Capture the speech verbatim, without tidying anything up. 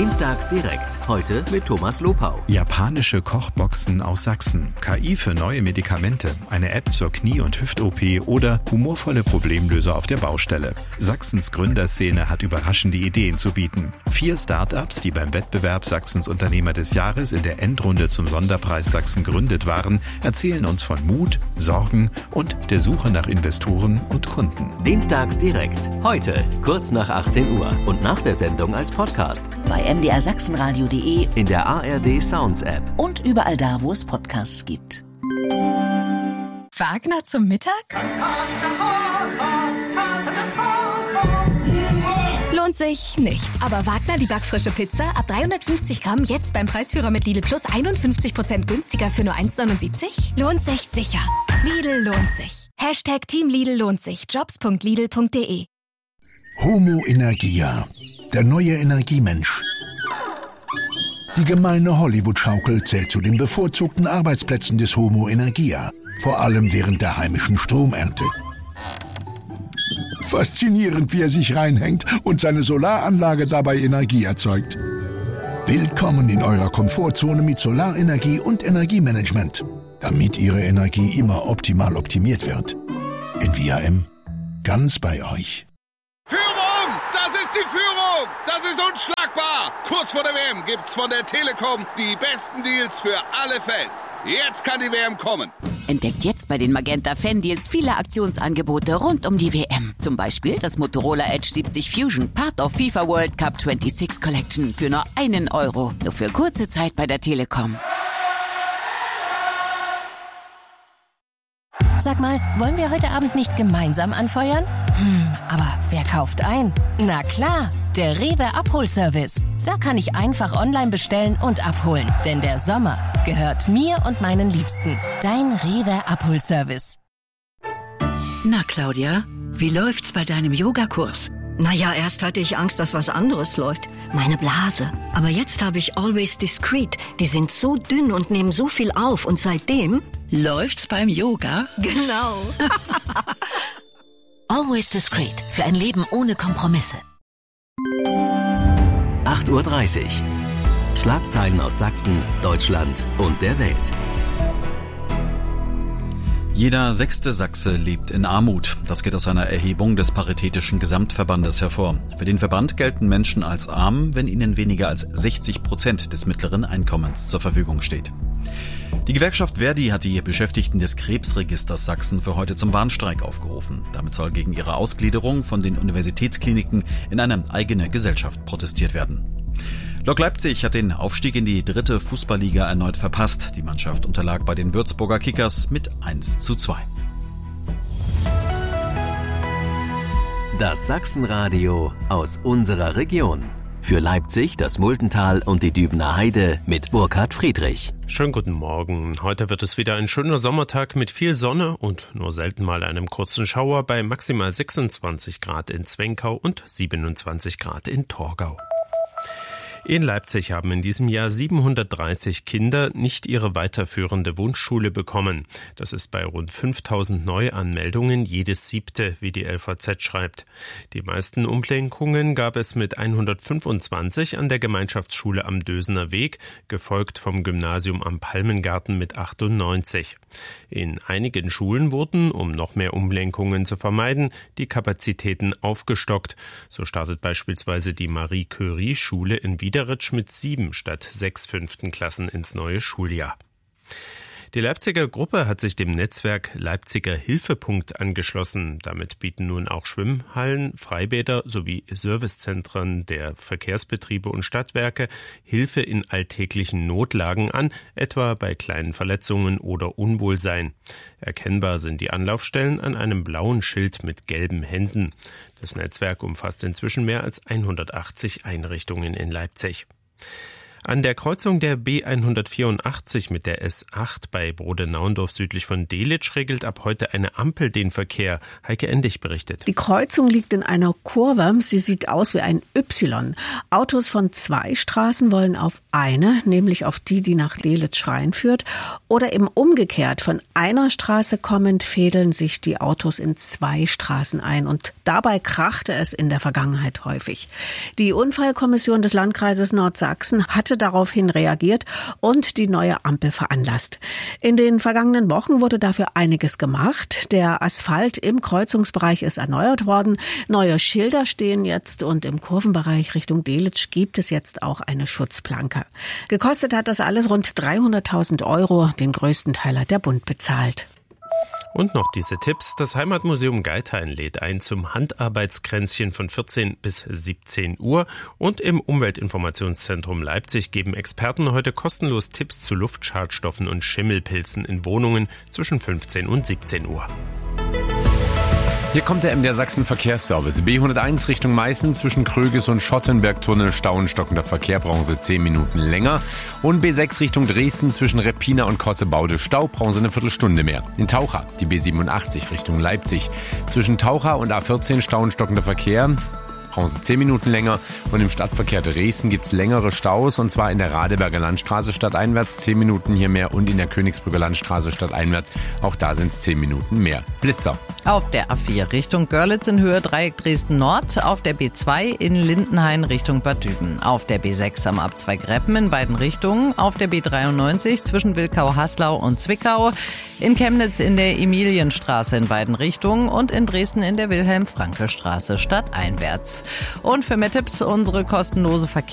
Dienstags direkt. Heute mit Thomas Lopau. Japanische Kochboxen aus Sachsen. K I für neue Medikamente. Eine App zur Knie- und Hüft-O P oder humorvolle Problemlöser auf der Baustelle. Sachsens Gründerszene hat überraschende Ideen zu bieten. Vier Start-ups, die beim Wettbewerb Sachsens Unternehmer des Jahres in der Endrunde zum Sonderpreis Sachsen gründet waren, erzählen uns von Mut, Sorgen und der Suche nach Investoren und Kunden. Dienstags direkt. Heute kurz nach achtzehn Uhr und nach der Sendung als Podcast. Bei m d r sachsenradio punkt d e, in der A R D Sounds App und überall da, wo es Podcasts gibt. Wagner zum Mittag? Lohnt sich nicht. Aber Wagner, die backfrische Pizza, ab dreihundertfünfzig Gramm, jetzt beim Preisführer mit Lidl Plus einundfünfzig Prozent günstiger für nur eins neunundsiebzig? Lohnt sich sicher. Lidl lohnt sich. Hashtag Team Lidl lohnt sich. jobs punkt lidl punkt d e. Homo Energia, der neue Energiemensch. Die gemeine Hollywood-Schaukel zählt zu den bevorzugten Arbeitsplätzen des Homo Energia, vor allem während der heimischen Stromernte. Faszinierend, wie er sich reinhängt und seine Solaranlage dabei Energie erzeugt. Willkommen in eurer Komfortzone mit Solarenergie und Energiemanagement, damit Ihre Energie immer optimal optimiert wird. N V A M, ganz bei euch. Führung! Das ist die Führung! Das ist unschlagbar! Kurz vor der W M gibt's von der Telekom die besten Deals für alle Fans. Jetzt kann die W M kommen. Entdeckt jetzt bei den Magenta Fan-Deals viele Aktionsangebote rund um die W M. Zum Beispiel das Motorola Edge siebzig Fusion, Part of FIFA World Cup sechsundzwanzig Collection für nur einen Euro. Nur für kurze Zeit bei der Telekom. Sag mal, wollen wir heute Abend nicht gemeinsam anfeuern? Hm, aber wer kauft ein? Na klar, der Rewe Abholservice. Da kann ich einfach online bestellen und abholen. Denn der Sommer gehört mir und meinen Liebsten. Dein Rewe Abholservice. Na Claudia, wie läuft's bei deinem Yogakurs? Naja, erst hatte ich Angst, dass was anderes läuft. Meine Blase. Aber jetzt habe ich Always Discreet. Die sind so dünn und nehmen so viel auf. Und seitdem... Läuft's beim Yoga? Genau. Always Discreet. Für ein Leben ohne Kompromisse. acht Uhr dreißig. Schlagzeilen aus Sachsen, Deutschland und der Welt. Jeder sechste Sachse lebt in Armut. Das geht aus einer Erhebung des Paritätischen Gesamtverbandes hervor. Für den Verband gelten Menschen als arm, wenn ihnen weniger als sechzig Prozent des mittleren Einkommens zur Verfügung steht. Die Gewerkschaft Verdi hat die Beschäftigten des Krebsregisters Sachsen für heute zum Warnstreik aufgerufen. Damit soll gegen ihre Ausgliederung von den Universitätskliniken in eine eigene Gesellschaft protestiert werden. Lok Leipzig hat den Aufstieg in die dritte Fußballliga erneut verpasst. Die Mannschaft unterlag bei den Würzburger Kickers mit eins zu zwei. Das Sachsenradio aus unserer Region. Für Leipzig, das Multental und die Dübener Heide mit Burkhard Friedrich. Schönen guten Morgen. Heute wird es wieder ein schöner Sommertag mit viel Sonne und nur selten mal einem kurzen Schauer bei maximal sechsundzwanzig Grad in Zwenkau und siebenundzwanzig Grad in Torgau. In Leipzig haben in diesem Jahr siebenhundertdreißig Kinder nicht ihre weiterführende Wunschschule bekommen. Das ist bei rund fünftausend Neuanmeldungen jedes siebte, wie die L V Z schreibt. Die meisten Umlenkungen gab es mit hundertfünfundzwanzig an der Gemeinschaftsschule am Dösener Weg, gefolgt vom Gymnasium am Palmengarten mit achtundneunzig. In einigen Schulen wurden, um noch mehr Umlenkungen zu vermeiden, die Kapazitäten aufgestockt. So startet beispielsweise die Marie-Curie-Schule in Wiederitsch mit sieben statt sechs fünften Klassen ins neue Schuljahr. Die Leipziger Gruppe hat sich dem Netzwerk Leipziger Hilfepunkt angeschlossen. Damit bieten nun auch Schwimmhallen, Freibäder sowie Servicezentren der Verkehrsbetriebe und Stadtwerke Hilfe in alltäglichen Notlagen an, etwa bei kleinen Verletzungen oder Unwohlsein. Erkennbar sind die Anlaufstellen an einem blauen Schild mit gelben Händen. Das Netzwerk umfasst inzwischen mehr als hundertachtzig Einrichtungen in Leipzig. An der Kreuzung der B hundertvierundachtzig mit der S acht bei Brodenaundorf südlich von Delitzsch regelt ab heute eine Ampel den Verkehr. Heike Endig berichtet. Die Kreuzung liegt in einer Kurve. Sie sieht aus wie ein Y. Autos von zwei Straßen wollen auf eine, nämlich auf die, die nach Delitzsch reinführt. Oder eben umgekehrt. Von einer Straße kommend fädeln sich die Autos in zwei Straßen ein. Und dabei krachte es in der Vergangenheit häufig. Die Unfallkommission des Landkreises Nordsachsen hatte daraufhin reagiert und die neue Ampel veranlasst. In den vergangenen Wochen wurde dafür einiges gemacht. Der Asphalt im Kreuzungsbereich ist erneuert worden. Neue Schilder stehen jetzt und im Kurvenbereich Richtung Delitzsch gibt es jetzt auch eine Schutzplanke. Gekostet hat das alles rund dreihunderttausend Euro. Den größten Teil hat der Bund bezahlt. Und noch diese Tipps. Das Heimatmuseum Geithain lädt ein zum Handarbeitskränzchen von vierzehn bis siebzehn Uhr. Und im Umweltinformationszentrum Leipzig geben Experten heute kostenlos Tipps zu Luftschadstoffen und Schimmelpilzen in Wohnungen zwischen fünfzehn und siebzehn Uhr. Hier kommt der M D R Sachsen Verkehrsservice. B hunderteins Richtung Meißen zwischen Kröges und Schottenbergtunnel Stau und stockender Verkehr, brauchen Sie zehn Minuten länger. Und B sechs Richtung Dresden zwischen Reppina und Kossebaude Stau, brauchen Sie eine Viertelstunde mehr. In Taucha die B siebenundachtzig Richtung Leipzig zwischen Taucha und A vierzehn Stau und stockender Verkehr, brauchen Sie zehn Minuten länger. Und im Stadtverkehr Dresden gibt es längere Staus, und zwar in der Radeberger Landstraße stadteinwärts zehn Minuten hier mehr und in der Königsbrücker Landstraße stadteinwärts, auch da sind es zehn Minuten mehr. Blitzer. Auf der A vier Richtung Görlitz in Höhe Dreieck Dresden Nord, auf der B zwei in Lindenhain Richtung Bad Düben, auf der B sechs am Abzweig Reppen in beiden Richtungen, auf der B dreiundneunzig zwischen Wilkau-Haslau und Zwickau, in Chemnitz in der Emilienstraße in beiden Richtungen und in Dresden in der Wilhelm-Franke-Straße stadteinwärts. Und für mehr Tipps unsere kostenlose Verkehrs